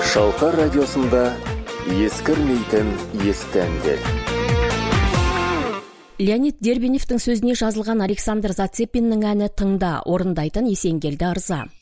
Шалқар радиосында ескірмейтін есті әндер. Леонид Дербеневтің сөзіне жазылған Александр Зацепиннің әні «Тыңда» орындайтын Есенгелді Ырза.